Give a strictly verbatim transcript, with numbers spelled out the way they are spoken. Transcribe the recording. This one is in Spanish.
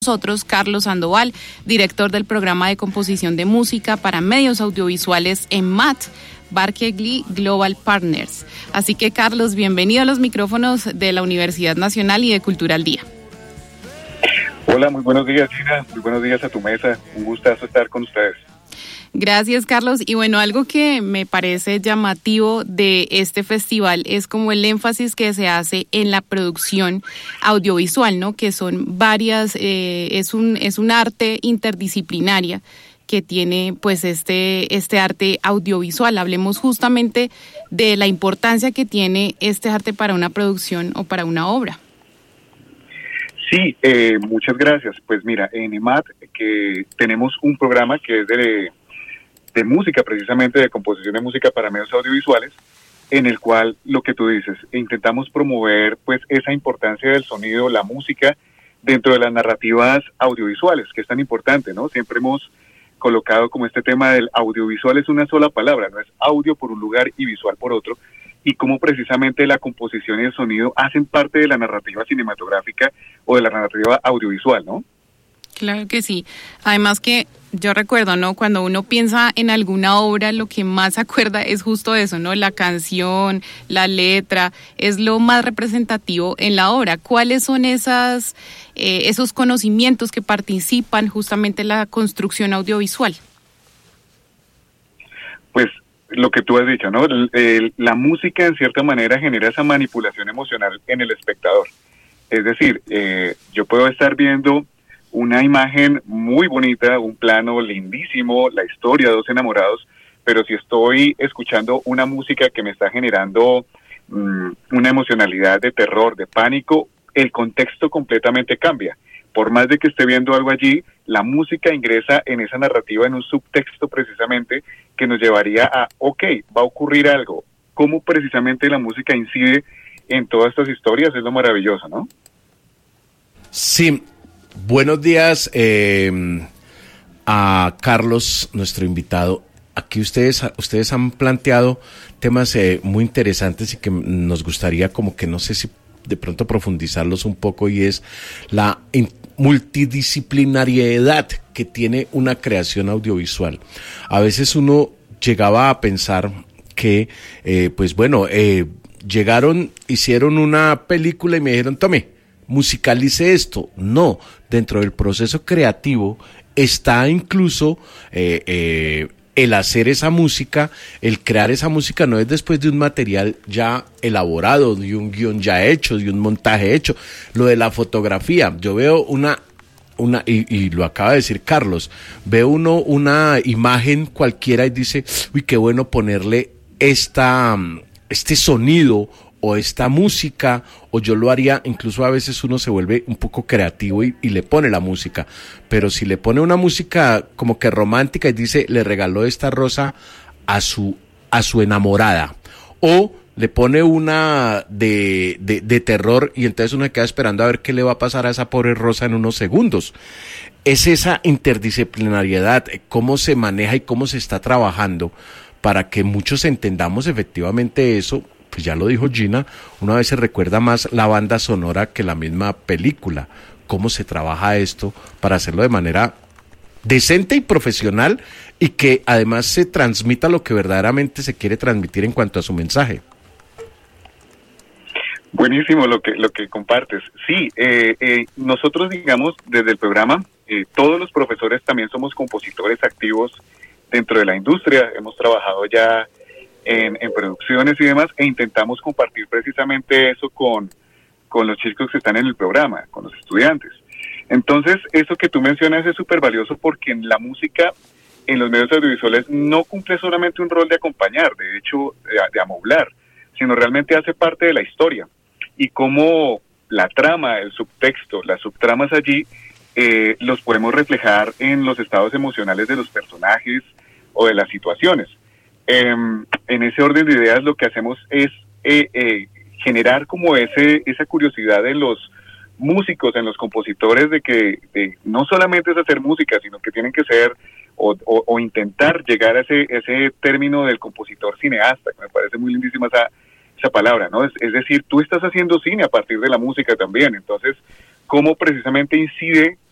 nosotros Carlos Sandoval, director del programa de composición de música para medios audiovisuales en M A T, Berkeley Global Partners. Así que, Carlos, bienvenido a los micrófonos de la Universidad Nacional y de Cultura al Día. Hola, muy buenos días, Gina. Muy buenos días a tu mesa. Un gustazo estar con ustedes. Gracias, Carlos. Y bueno, algo que me parece llamativo de este festival es como el énfasis que se hace en la producción audiovisual, ¿no? Que son varias, eh, es un es un arte interdisciplinaria que tiene pues este este arte audiovisual. Hablemos justamente de la importancia que tiene este arte para una producción o para una obra. Sí, eh, muchas gracias. Pues mira, en E M A T que tenemos un programa que es de de música, precisamente de composición de música para medios audiovisuales, en el cual lo que tú dices, intentamos promover pues esa importancia del sonido, la música, dentro de las narrativas audiovisuales, que es tan importante, ¿no? Siempre hemos colocado como este tema del audiovisual es una sola palabra, no es audio por un lugar y visual por otro, y cómo precisamente la composición y el sonido hacen parte de la narrativa cinematográfica o de la narrativa audiovisual, ¿no? Claro que sí. Además que yo recuerdo, ¿no? Cuando uno piensa en alguna obra, lo que más se acuerda es justo eso, ¿no? La canción, la letra, es lo más representativo en la obra. ¿Cuáles son esas, eh, esos conocimientos que participan justamente en la construcción audiovisual? Pues lo que tú has dicho, ¿no? El, el, la música en cierta manera genera esa manipulación emocional en el espectador. Es decir, eh, yo puedo estar viendo una imagen muy bonita, un plano lindísimo, la historia de dos enamorados, pero si estoy escuchando una música que me está generando mmm, una emocionalidad de terror, de pánico, el contexto completamente cambia. Por más de que esté viendo algo allí, la música ingresa en esa narrativa, en un subtexto precisamente, que nos llevaría a, ok, va a ocurrir algo. ¿Cómo precisamente la música incide en todas estas historias? Es lo maravilloso, ¿no? Sí. Buenos días eh, a Carlos, nuestro invitado. Aquí ustedes ustedes han planteado temas eh, muy interesantes y que nos gustaría como que no sé si de pronto profundizarlos un poco, y es la in- multidisciplinariedad que tiene una creación audiovisual. A veces uno llegaba a pensar que, eh, pues bueno, eh, llegaron, hicieron una película y me dijeron, tome, musicalice esto. No, dentro del proceso creativo está incluso eh, eh, el hacer esa música, el crear esa música no es después de un material ya elaborado, de un guión ya hecho, de un montaje hecho. Lo de la fotografía, yo veo una, una y, y lo acaba de decir Carlos, ve uno una imagen cualquiera y dice, uy, qué bueno ponerle esta, este sonido o esta música, o yo lo haría, incluso a veces uno se vuelve un poco creativo y, y le pone la música, pero si le pone una música como que romántica y dice, le regaló esta rosa a su, a su enamorada, o le pone una de, de, de terror y entonces uno se queda esperando a ver qué le va a pasar a esa pobre rosa en unos segundos. Es esa interdisciplinariedad, cómo se maneja y cómo se está trabajando para que muchos entendamos efectivamente eso. Pues ya lo dijo Gina, una vez se recuerda más la banda sonora que la misma película. ¿Cómo se trabaja esto para hacerlo de manera decente y profesional y que además se transmita lo que verdaderamente se quiere transmitir en cuanto a su mensaje? Buenísimo lo que lo que compartes. Sí, eh, eh, nosotros digamos desde el programa, eh, todos los profesores también somos compositores activos dentro de la industria. Hemos trabajado ya En, en producciones y demás, e intentamos compartir precisamente eso con, con los chicos que están en el programa, con los estudiantes. Entonces, eso que tú mencionas es súper valioso porque en la música, en los medios audiovisuales, no cumple solamente un rol de acompañar, de hecho, de, de amoblar, sino realmente hace parte de la historia. Y cómo la trama, el subtexto, las subtramas allí, eh, los podemos reflejar en los estados emocionales de los personajes o de las situaciones. Eh, en ese orden de ideas lo que hacemos es eh, eh, generar como ese esa curiosidad en los músicos, en los compositores, de que de, no solamente es hacer música, sino que tienen que ser o, o, o intentar llegar a ese ese término del compositor cineasta, que me parece muy lindísima esa, esa palabra, ¿no? Es, es decir, tú estás haciendo cine a partir de la música también, entonces, ¿cómo precisamente incide